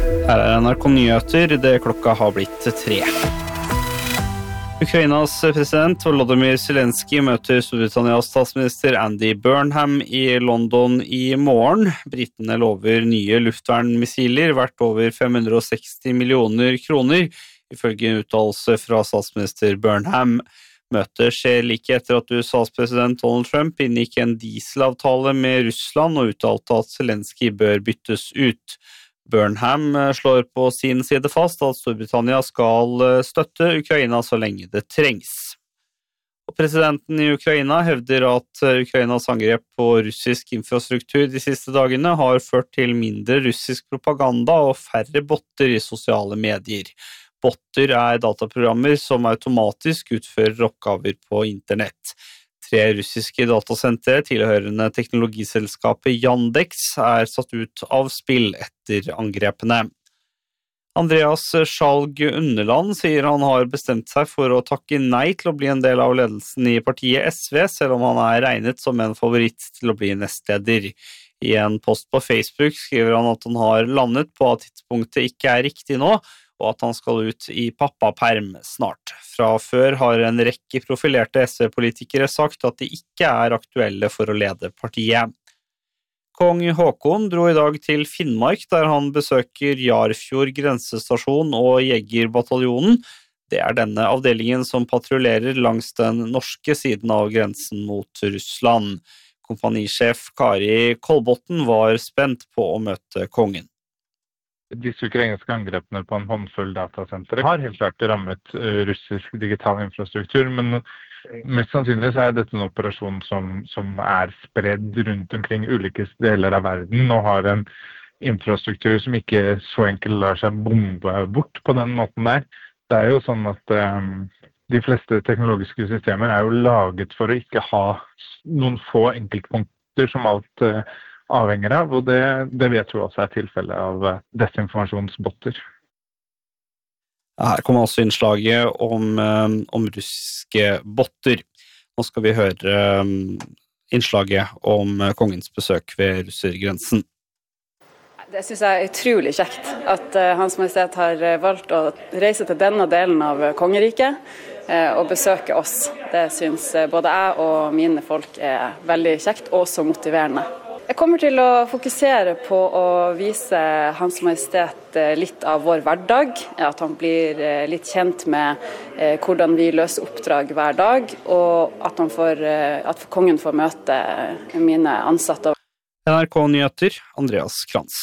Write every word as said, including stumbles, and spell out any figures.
Her er N R K Nyheter, det klokka har blitt tre. Ukrainas president Volodymyr Zelensky møter Storbritannias statsminister Andy Burnham i London i morgen. Britene lover nye luftvernmissiler verdt over fem hundre og seksti millioner kroner, ifølge en uttalelse fra statsminister Burnham. Møtet skjer like etter at U S A's president Donald Trump inngikk en dieselavtale med Russland og uttalte at Zelensky bør byttes ut. Burnham slår på sin side fast at Storbritannia skal støtte Ukraina så lenge det trengs. Og presidenten i Ukraina hevder at Ukrainas angrep på russisk infrastruktur de siste dagene har ført til mindre russisk propaganda og færre botter i sosiale medier. Botter er dataprogrammer som automatisk utfører oppgaver på internett. Tre russiske datasentre tilhørende teknologiselskapet Yandex er satt ut av spill etter angrepene. Andreas Skjalg Underland sier han har bestemt seg for å takke nei til å bli en del av ledelsen i partiet S V, selv om han er regnet som en favoritt til å bli nestleder. I en post på Facebook skriver han at han har landet på at tidspunktet ikke er riktig nå, og at han skal ut i pappaperm snart. Fra før har en rekke profilerte S V-politikere sagt at de ikke er aktuelle for å lede partiet. Kong Haakon dro i dag til Finnmark, der han besøker Jarfjord grensestasjon og Jegerbataljonen. Det er denne avdelingen som patruljerer langs den norske siden av grensen mot Russland. Kompanisjef Kari Kolbotten var spent på å møte kongen. Disse ukrainske angrepene på en håndfull datasentre har helt klart rammet russisk digital infrastruktur, men mest sannsynlig så er dette en operasjon som, som er spredd rundt omkring ulike deler av verden og har en infrastruktur som ikke så enkelt lar seg bombe bort på den måten der. Det er jo sånn at um, de fleste teknologiske systemer er jo laget for å ikke ha noen få enkeltpunkter som alt uh, avhenger av, og det, det vet vi også er tilfellet av desinformasjonsbotter. Her kommer også innslaget om, om russiske botter. Nå skal vi høre innslaget om kongens besøk ved russergrensen. Det synes jeg er utrolig kjekt at Hans Majestet har valgt å reise til denne delen av kongeriket og besøke oss. Det synes både jeg og mine folk er veldig kjekt og så motiverende. Jeg kommer til å fokusere på å vise Hans Majestet litt av vår hverdag, at han blir litt kjent med hvordan vi løser oppdrag hver dag, og at, han får, at kongen får møte mine ansatte. N R K Nyheter, Andreas Krantz.